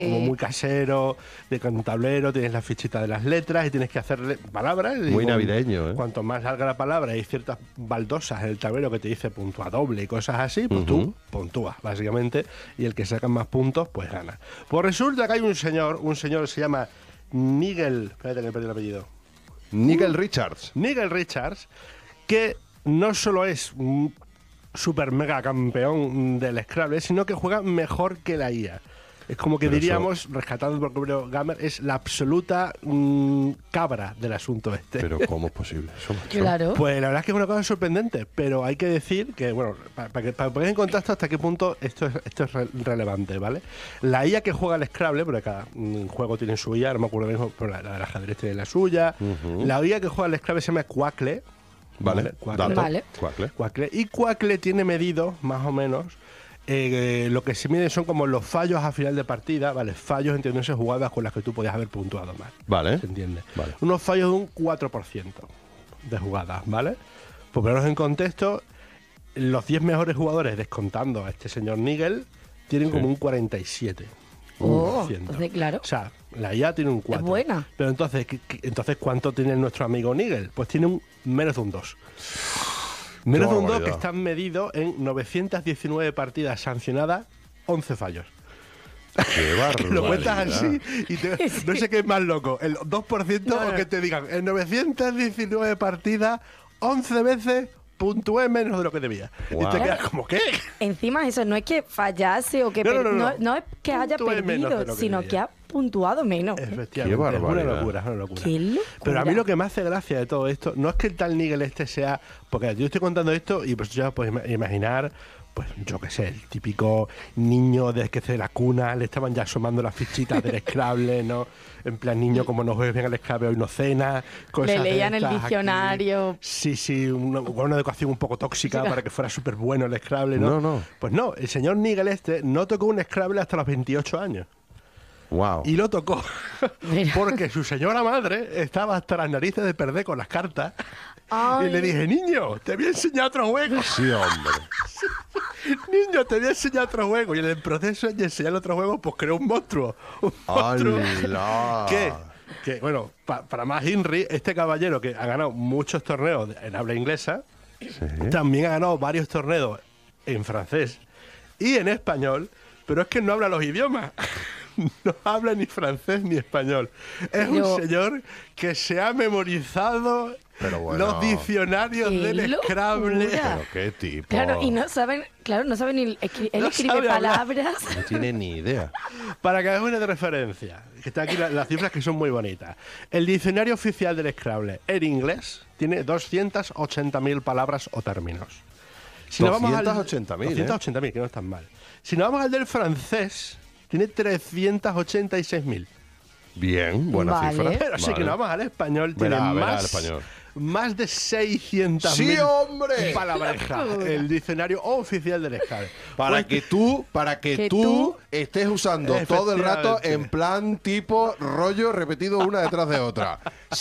como muy casero, con un tablero, tienes la fichita de las letras y tienes que hacerle palabras. Muy navideño, ¿eh? Cuanto más larga la palabra, hay ciertas baldosas en el tablero que te dice puntúa doble y cosas así, pues tú puntúas, básicamente, y el que saca más puntos, pues gana. Pues resulta que hay un señor que se llama Nigel, espérate que he perdido el apellido. Nigel Richards. Nigel Richards, que no solo es un super mega campeón del Scrabble, sino que juega mejor que la IA. Es como que pero diríamos, rescatando por propio Gamer, es la absoluta cabra del asunto este. Pero ¿cómo es posible eso, macho? Claro. Pues la verdad es que es una cosa sorprendente, pero hay que decir que, bueno, para poner en contexto hasta qué punto esto es relevante, ¿vale? La IA que juega al Scrabble, porque cada juego tiene su IA, no me acuerdo mismo, pero la del ajedrez tiene la suya. La IA que juega al Scrabble se llama Quackle. Vale, Quackle. Vale. Quackle. Y Quackle tiene medido, más o menos, lo que se mide son como los fallos a final de partida, ¿vale? Fallos, entiéndose, jugadas con las que tú podías haber puntuado más. Vale. ¿Se entiende? Vale. Unos fallos de un 4% de jugadas, ¿vale? Pues poneros en contexto, los 10 mejores jugadores, descontando a este señor Nigel, tienen como un 47%. Entonces, claro. O sea, la IA tiene un 4. Es buena. Pero entonces, ¿cuánto tiene nuestro amigo Nigel? Pues tiene menos de un 2. Menos de un 2 que están medidos en 919 partidas sancionadas, 11 fallos. ¡Qué barbaridad! Lo cuentas así y no sé qué es más loco, el 2% o que te digan, en 919 partidas, 11 veces puntué menos de lo que debía. Wow. Y te quedas como, ¿qué? Encima eso no es que fallase o que no es que haya Puntué menos de perdido, lo que sino debía. que ha puntuado menos. Efectivamente, Qué barbaridad. es una locura. Qué locura. Pero a mí lo que me hace gracia de todo esto no es que el tal Nigel este sea, porque yo estoy contando esto y pues ya puedes imaginar, pues yo qué sé, el típico niño desde que de la cuna le estaban ya asomando las fichitas del Scrabble, ¿no? En plan, niño, como no juegues bien al Scrabble hoy no cena, cosas Le leían de el estas diccionario. aquí. Sí, una educación un poco tóxica para que fuera súper bueno el Scrabble, ¿no? No. Pues no, el señor Nigel este no tocó un Scrabble hasta los 28 años. Wow. Y lo tocó Mira. porque su señora madre estaba hasta las narices de perder con las cartas. Ay. Y le dije, niño, te voy a enseñar otro juego. Sí, hombre. Niño, te voy a enseñar otro juego. Y en el proceso de enseñar otro juego, pues creó un monstruo. ¡Hala! Que bueno, para más Henry, este caballero que ha ganado muchos torneos en habla inglesa, también ha ganado varios torneos en francés y en español, pero es que no habla los idiomas. No habla ni francés ni español. Es un señor que se ha memorizado los diccionarios del Scrabble. Pero qué tipo. Claro, y no saben ni él escribe sabe hablar. palabras. No tiene ni idea. Para que hagas una de referencia, que están aquí las cifras que son muy bonitas. El diccionario oficial del Scrabble en inglés tiene 280.000 palabras o términos. Si 280.000, 280.000, que no están mal. Si nos vamos al del francés, tiene 386.000. Bien, buena Vale. cifra. Pero si que nos vamos al español, tiene Verá el español. más de 600.000 ¡Sí, hombre! palabrejas. El diccionario oficial del Scrabble. Para que tú estés usando todo el rato Efectivamente. en plan tipo rollo repetido una detrás de otra.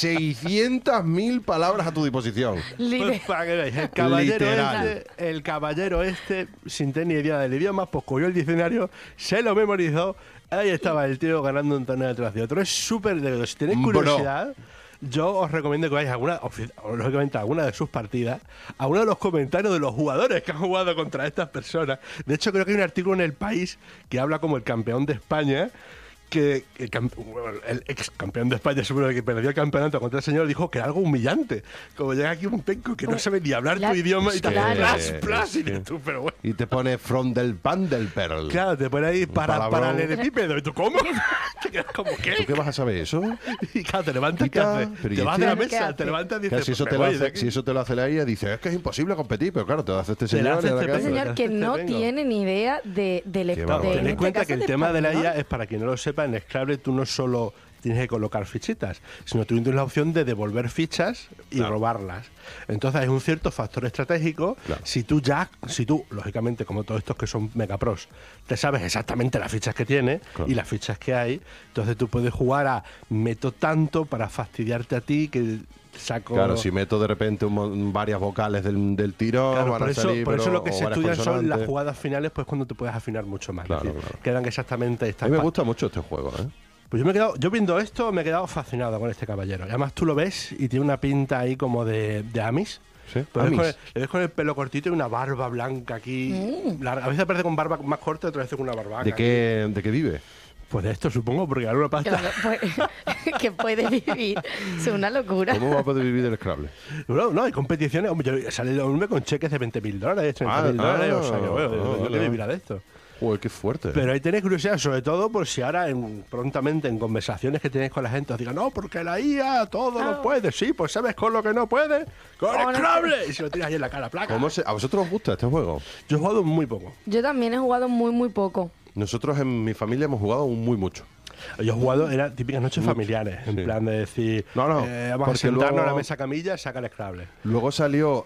600.000 palabras a tu disposición. Pues para que veáis, Literal. el caballero este, sin tener ni idea del idioma, pues cogió el diccionario, se lo memorizó, ahí estaba el tío ganando un torneo detrás de otro. Es súper de... Si tenéis curiosidad, yo os recomiendo que vayáis lógicamente a alguna de sus partidas, a uno de los comentarios de los jugadores que han jugado contra estas personas. De hecho, creo que hay un artículo en El País que habla como el campeón de España, que el ex campeón de España, seguro que perdió el campeonato contra el señor, dijo que era algo humillante. Como llega aquí un penco que no sabe ni hablar tu idioma y te hace plas, y dices tú, pero bueno. Y te pone from del pan del perl. Claro, te pone ahí para palabrón. el epípedo. ¿Y tú cómo? Te quedas como, ¿qué? ¿Tú qué vas a saber eso? Y claro, te levantas, ¿qué Quita, haces? pero Te ¿y vas este? de la ¿Qué mesa, hace? te levantas y Claro, dices, si eso te lo hace la IA, dice, es que es imposible competir, pero claro, te lo hace este Te lo señor. hace y ahora este qué Un hace. señor que no Vengo. tiene ni idea del Qué barbaridad. Ten en cuenta que el tema de la IA es es, para quien no lo sepa, en Scrabble tú no solo tienes que colocar fichitas, sino tú tienes la opción de devolver fichas y robarlas. Entonces es un cierto factor estratégico. Si tú, lógicamente, como todos estos que son megapros, te sabes exactamente las fichas que tiene y las fichas que hay, entonces tú puedes jugar a meto tanto para fastidiarte a ti que saco... Claro, si meto de repente varias vocales del tiro, claro, van a salir, por eso lo que se estudian son consonantes. las jugadas finales, pues cuando te puedes afinar mucho más. Claro, es decir, quedan exactamente estas... A mí me gusta mucho este juego, ¿eh? Pues yo viendo esto me he quedado fascinado con este caballero. Y además tú lo ves y tiene una pinta ahí como de Amis. Sí, Pues le ves con el pelo cortito y una barba blanca aquí. A veces aparece con barba más corta y otras veces con una barba. ¿De qué vive? Pues de esto supongo, porque gana una pasta. Claro, pues, que puede vivir. Es una locura. ¿Cómo va a poder vivir del Scrabble? No, hay competiciones. Hombre, sale el hombre con cheques de $20.000, $30.000. O sea, que bueno, ¿qué vivirá de esto? Uy, qué fuerte. Pero ahí tenéis curiosidad, sobre todo por si ahora prontamente en conversaciones que tenéis con la gente os digan, no, porque la IA todo lo puede. Sí, pues ¿sabes con lo que no puede? ¡Con el Scrabble! Y se lo tiras ahí en la cara, placa. ¿A vosotros os gusta este juego? Yo he jugado muy poco. Yo también he jugado muy, muy poco. Nosotros en mi familia hemos jugado muy mucho. Yo he jugado, eran típicas noches familiares, en plan de decir, vamos a sentarnos a la mesa camilla, saca el Scrabble. Luego salió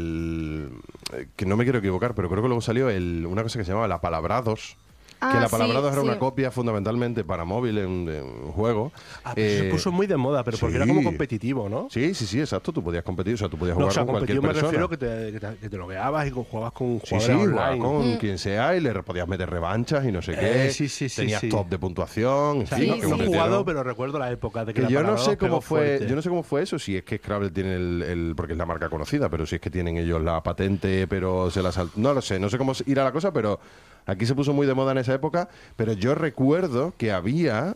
que no me quiero equivocar, pero creo que luego salió una cosa que se llamaba la Palabrados. Que la Palabrados era una copia fundamentalmente para móvil en un juego. Pero se puso muy de moda, pero porque era como competitivo, ¿no? Sí, exacto. Tú podías competir, o sea, tú podías jugar con cualquier persona. Me refiero que te logueabas y jugabas con jugadores jugabas online. con quien sea y le podías meter revanchas y no sé qué. Tenías top de puntuación. O sea, no he jugado, pero recuerdo la época de que yo no sé cómo fue eso, si es que Scrabble tiene porque es la marca conocida, pero si es que tienen ellos la patente, pero se la no lo sé, no sé cómo irá la cosa, pero aquí se puso muy de moda en esa época, pero yo recuerdo que había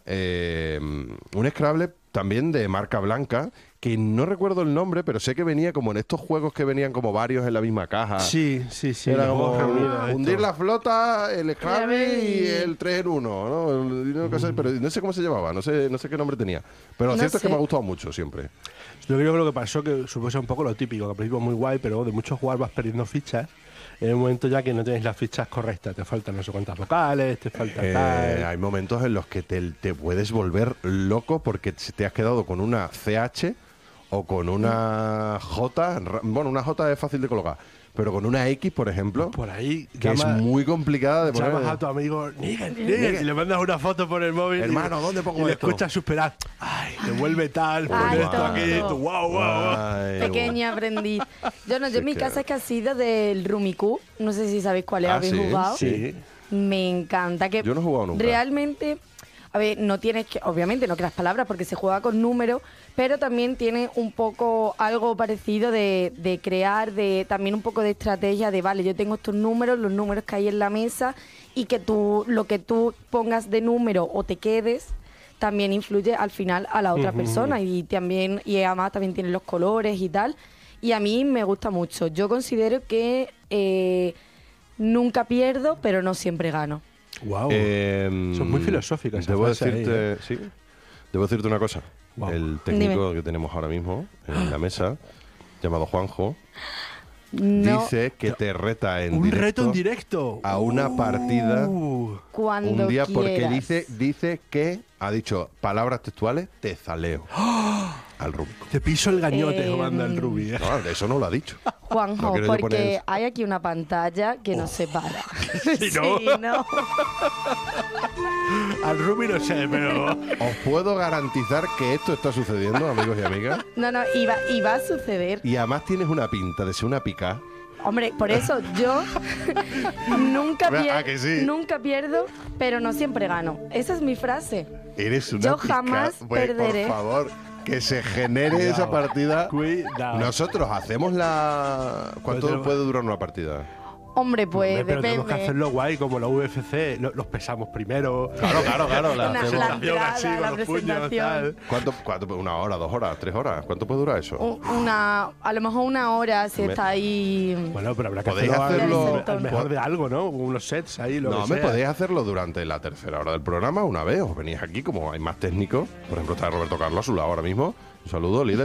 un Scrabble también de marca blanca, que no recuerdo el nombre, pero sé que venía como en estos juegos que venían como varios en la misma caja. Sí. Era como hundir la flota, el Scrabble y el 3 en 1, ¿no? Pero no sé cómo se llamaba, no sé qué nombre tenía. Pero lo cierto es que me ha gustado mucho siempre. Yo creo que lo que pasó que supuso un poco lo típico, que al principio muy guay, pero de mucho jugar vas perdiendo fichas. En el momento ya que no tienes las fichas correctas, te faltan no sé cuántas vocales, te falta tal. Hay momentos en los que te puedes volver loco porque te has quedado con una CH o con una J. Bueno, una J es fácil de colocar, pero con una X, por ejemplo, por ahí que es muy complicada de poner. Llamas a tu amigo Nigel, y le mandas una foto por el móvil. Hermano, ¿dónde pongo esto? Y le escuchas suspirar. Ay, te vuelve tal, pon esto aquí. Tú, wow. Pequeña aprendiz. Yo en mi casa es que ha sido del Rummikub. No sé si sabéis cuál es, ¿habéis jugado? Sí. Me encanta. Yo no he jugado nunca. Realmente, a ver, no tienes que, obviamente no creas palabras porque se juega con números, pero también tiene un poco algo parecido de crear, también un poco de estrategia de, vale, yo tengo estos números, los números que hay en la mesa, y que lo que tú pongas de número o te quedes también influye al final a la otra persona y además también tiene los colores y tal. Y a mí me gusta mucho. Yo considero que nunca pierdo, pero no siempre gano. Wow. Son muy filosóficas. Debo decirte una cosa. Wow. El técnico que tenemos ahora mismo en la mesa, llamado Juanjo, dice que te reta un reto en directo a una partida cuando un día, quieras. porque dice que ha dicho palabras textuales, te zaleo al Rubik. Te piso el gañote, manda el Rubik. No, eso no lo ha dicho. Juanjo, porque hay aquí una pantalla que nos separa. Sí, ¿no? Al Rubik no sé, pero... Os puedo garantizar que esto está sucediendo, amigos y amigas. No, y va a suceder. Y además tienes una pinta de ser una pica. Hombre, por eso yo nunca pierdo, pero no siempre gano. Esa es mi frase. Eres una yo pica. jamás perderé. Por favor, que se genere esa partida. Cuidado. Nosotros hacemos ¿Cuánto puede durar una partida? Hombre, pues pero depende. tenemos que hacerlo guay, como la UFC. Los pesamos primero. Claro. La presentación así, entrada, con los puños, tal. ¿Cuánto? ¿Una hora, 2 horas, 3 horas? ¿Cuánto puede durar eso? A lo mejor 1 hora si está ahí. Bueno, pero habrá que hacerlo al mejor de algo, ¿no? Unos sets ahí, lo que sea. Podéis hacerlo durante la tercera hora del programa una vez. Os venís aquí, como hay más técnicos. Por ejemplo, está Roberto Carlos a su lado ahora mismo. Un saludo, Lidl.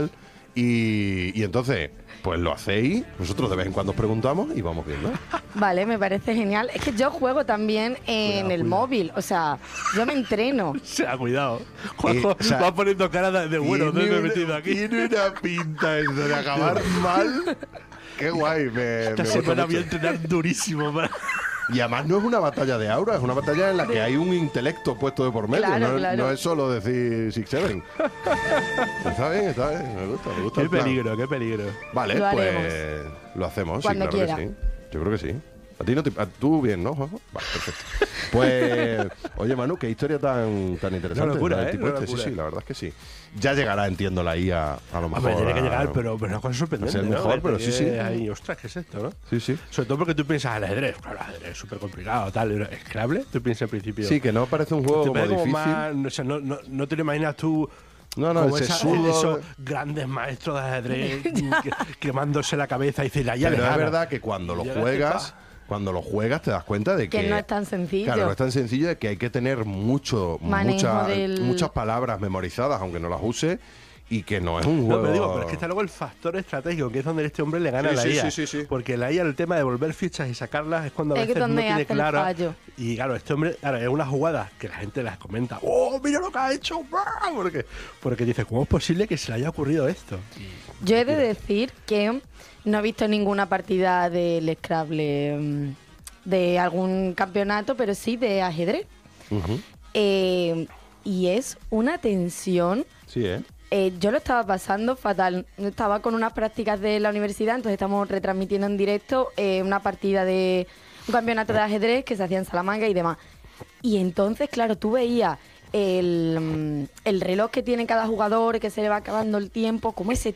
Y entonces, pues lo hacéis, nosotros de vez en cuando os preguntamos y vamos viendo. Vale, me parece genial. Es que yo juego también en el móvil, o sea, yo me entreno. O sea, cuidado. Juanjo va poniendo cara de bueno, me he metido aquí. Tiene una pinta eso de acabar mal. Qué guay. Esta semana voy a entrenar durísimo para... Y además no es una batalla de aura, es una batalla en la que hay un intelecto puesto de por medio. Claro, no es solo decir 6-7. Está bien, me gusta. Qué peligro, qué peligro. Vale, pues lo hacemos, cuando sí, claro quiera. que sí. Yo creo que sí. A ti no te... tú bien, ¿no, Juanjo? Vale, perfecto. Pues, oye, Manu, qué historia tan interesante. Una locura, del tipo una este. locura. Sí, la verdad es que sí. Ya llegará, entiendo, la IA a lo mejor. Hombre, tiene que llegar, pero una cosa sorprendente. Es el mejor, ¿no? pero sí. Ahí, ostras, ¿qué es esto, no? Sí. Sobre todo porque tú piensas al ajedrez. Claro, el ajedrez es súper complicado, tal. ¿Escrable? Tú piensas al principio. Sí, que no parece un juego te como parece difícil. más, o sea, no te lo imaginas tú. No, como el sesudo. esos grandes maestros de ajedrez quemándose la cabeza y decir, ya Pero le es gana. verdad que cuando lo juegas te das cuenta de Que no es tan sencillo. Claro, no es tan sencillo, de que hay que tener muchas palabras memorizadas, aunque no las use, y que no es un juego. Pero es que está luego el factor estratégico, que es donde este hombre le gana a la IA. Sí. Porque la IA, el tema de volver fichas y sacarlas es cuando a Es veces donde no tiene hace el claro. fallo. Y claro, este hombre, es una jugada que la gente las comenta. ¡Oh, mira lo que ha hecho! Porque dice, ¿cómo es posible que se le haya ocurrido esto? Yo he de decir que no he visto ninguna partida del Scrabble de algún campeonato, pero sí de ajedrez. Uh-huh. Y es una tensión. Sí, Yo lo estaba pasando fatal. Estaba con unas prácticas de la universidad, entonces estamos retransmitiendo en directo una partida de un campeonato de ajedrez que se hacía en Salamanca y demás. Y entonces, claro, tú veías el reloj que tiene cada jugador, que se le va acabando el tiempo, cómo ese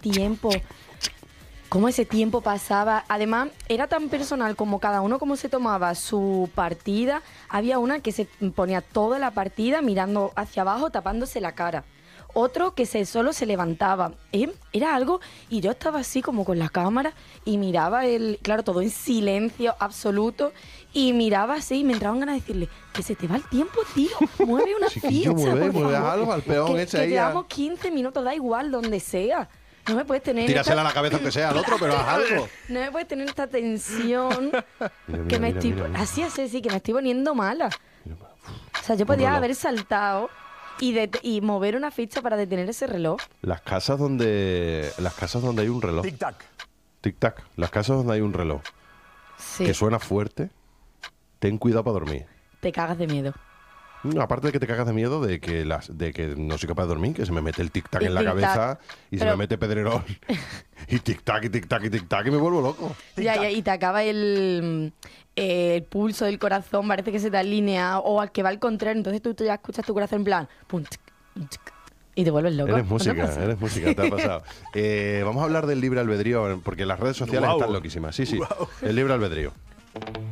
tiempo pasaba. Además, era tan personal como cada uno cómo se tomaba su partida. Había una que se ponía toda la partida mirando hacia abajo, tapándose la cara. Otro que solo se levantaba. Era algo, y yo estaba así como con la cámara y miraba claro, todo en silencio absoluto, y miraba así y me entraban ganas de decirle, que se te va el tiempo, tío, mueve una ficha, mueve algo al peón ese ahí. Que llevamos 15 minutos, da igual, donde sea. No me puedes tener... Tírasela a la cabeza aunque sea al otro, pero haz algo. No me puedes tener esta tensión que me estoy... Así, que me estoy poniendo mala. O sea, yo podía haber saltado y mover una ficha para detener ese reloj. Las casas donde hay un reloj. Tic-tac. Tic-tac. Las casas donde hay un reloj Sí. que suena fuerte, ten cuidado para dormir. Te cagas de miedo. Aparte de que te cagas de miedo de que no soy capaz de dormir, que se me mete el tic-tac El en la tic-tac. cabeza y se Pero- me mete pedrerol. Y tic-tac, y tic-tac, y tic-tac, y me vuelvo loco. Ya, y te acaba el pulso del corazón, parece que se te alinea, o al que va al contrario, entonces tú ya escuchas tu corazón en plan, pum, tic, tic, y te vuelves loco. Eres ¿No te música, pasa? te ha pasado. Vamos a hablar del libre albedrío, porque las redes sociales Guau. están loquísimas. Sí, Guau. el libre albedrío.